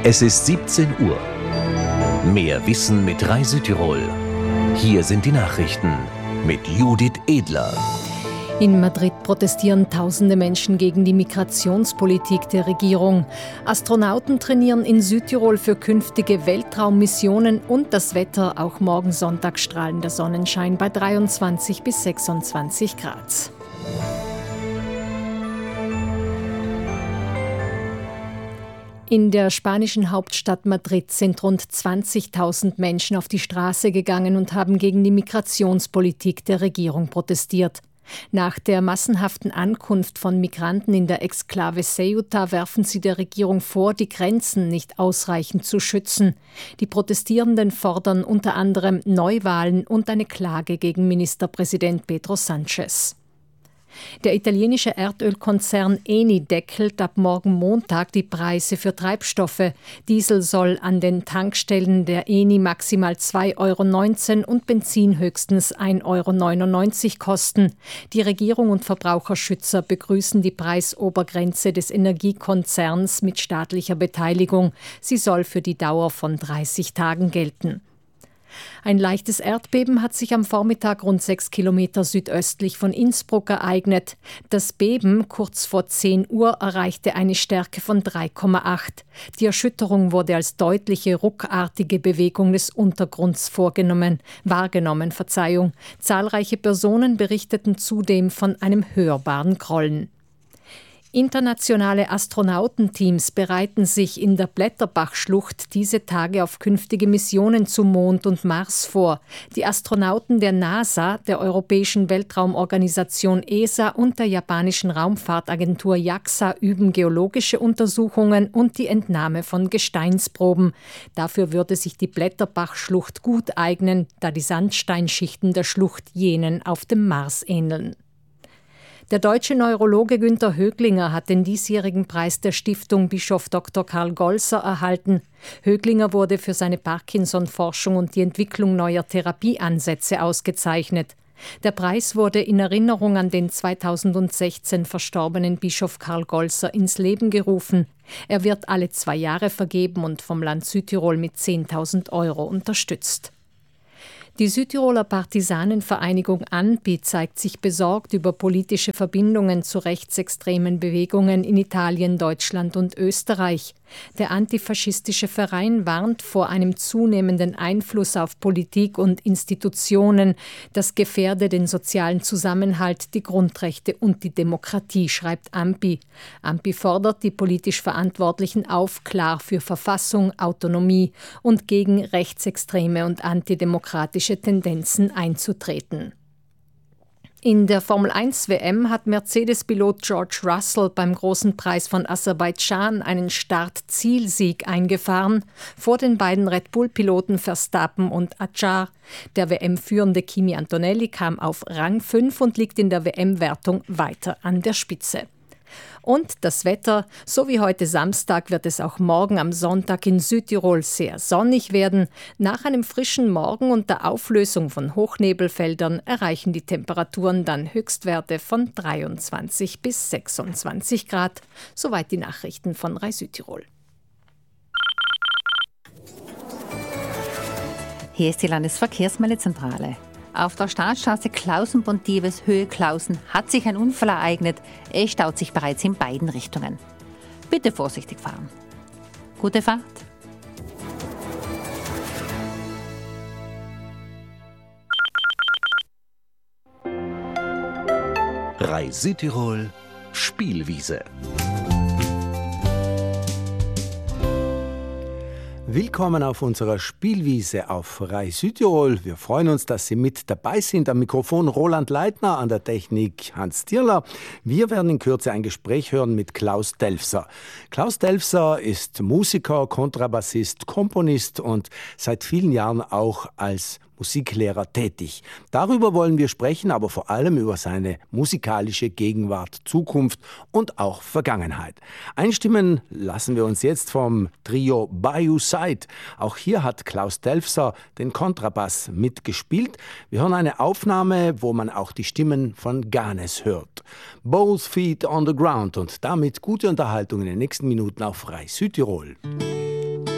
Es ist 17 Uhr. Mehr Wissen mit Rai Südtirol. Hier sind die Nachrichten mit Judith Edler. In Madrid protestieren tausende Menschen gegen die Migrationspolitik der Regierung. Astronauten trainieren in Südtirol für künftige Weltraummissionen und das Wetter, auch morgen Sonntag strahlender Sonnenschein bei 23 bis 26 Grad. In der spanischen Hauptstadt Madrid sind rund 20.000 Menschen auf die Straße gegangen und haben gegen die Migrationspolitik der Regierung protestiert. Nach der massenhaften Ankunft von Migranten in der Exklave Ceuta werfen sie der Regierung vor, die Grenzen nicht ausreichend zu schützen. Die Protestierenden fordern unter anderem Neuwahlen und eine Klage gegen Ministerpräsident Pedro Sánchez. Der italienische Erdölkonzern Eni deckelt ab morgen Montag die Preise für Treibstoffe. Diesel soll an den Tankstellen der Eni maximal 2,19 € und Benzin höchstens 1,99 € kosten. Die Regierung und Verbraucherschützer begrüßen die Preisobergrenze des Energiekonzerns mit staatlicher Beteiligung. Sie soll für die Dauer von 30 Tagen gelten. Ein leichtes Erdbeben hat sich am Vormittag rund 6 Kilometer südöstlich von Innsbruck ereignet. Das Beben kurz vor 10 Uhr erreichte eine Stärke von 3,8. Die Erschütterung wurde als deutliche, ruckartige Bewegung des Untergrunds wahrgenommen. Zahlreiche Personen berichteten zudem von einem hörbaren Grollen. Internationale Astronautenteams bereiten sich in der Blätterbachschlucht diese Tage auf künftige Missionen zum Mond und Mars vor. Die Astronauten der NASA, der Europäischen Weltraumorganisation ESA und der japanischen Raumfahrtagentur JAXA üben geologische Untersuchungen und die Entnahme von Gesteinsproben. Dafür würde sich die Blätterbachschlucht gut eignen, da die Sandsteinschichten der Schlucht jenen auf dem Mars ähneln. Der deutsche Neurologe Günter Höglinger hat den diesjährigen Preis der Stiftung Bischof Dr. Karl Golser erhalten. Höglinger wurde für seine Parkinson-Forschung und die Entwicklung neuer Therapieansätze ausgezeichnet. Der Preis wurde in Erinnerung an den 2016 verstorbenen Bischof Karl Golser ins Leben gerufen. Er wird alle 2 Jahre vergeben und vom Land Südtirol mit 10.000 € unterstützt. Die Südtiroler Partisanenvereinigung ANPI zeigt sich besorgt über politische Verbindungen zu rechtsextremen Bewegungen in Italien, Deutschland und Österreich. Der antifaschistische Verein warnt vor einem zunehmenden Einfluss auf Politik und Institutionen. Das gefährde den sozialen Zusammenhalt, die Grundrechte und die Demokratie, schreibt ANPI. ANPI fordert die politisch Verantwortlichen auf, klar für Verfassung, Autonomie und gegen rechtsextreme und antidemokratische Tendenzen einzutreten. In der Formel-1-WM hat Mercedes-Pilot George Russell beim Großen Preis von Aserbaidschan einen Start-Zielsieg eingefahren vor den beiden Red Bull-Piloten Verstappen und Adjar. Der WM-führende Kimi Antonelli kam auf Rang 5 und liegt in der WM-Wertung weiter an der Spitze. Und das Wetter, so wie heute Samstag, wird es auch morgen am Sonntag in Südtirol sehr sonnig werden. Nach einem frischen Morgen und der Auflösung von Hochnebelfeldern erreichen die Temperaturen dann Höchstwerte von 23 bis 26 Grad. Soweit die Nachrichten von Rai Südtirol. Hier ist die Landesverkehrsmeldezentrale. Auf der Staatsstraße Klausen-Pontives Höhe Klausen hat sich ein Unfall ereignet. Es staut sich bereits in beiden Richtungen. Bitte vorsichtig fahren. Gute Fahrt. Rai Südtirol Spielwiese. Willkommen auf unserer Spielwiese auf Rai Südtirol. Wir freuen uns, dass Sie mit dabei sind. Am Mikrofon Roland Leitner, an der Technik Hans Tierler. Wir werden in Kürze ein Gespräch hören mit Klaus Delfser. Klaus Delfser ist Musiker, Kontrabassist, Komponist und seit vielen Jahren auch als Musiklehrer tätig. Darüber wollen wir sprechen, aber vor allem über seine musikalische Gegenwart, Zukunft und auch Vergangenheit. Einstimmen lassen wir uns jetzt vom Trio Bayou Side. Auch hier hat Klaus Delfser den Kontrabass mitgespielt. Wir hören eine Aufnahme, wo man auch die Stimmen von Ganes hört. Both Feet on the Ground und damit gute Unterhaltung in den nächsten Minuten auf Rai Südtirol.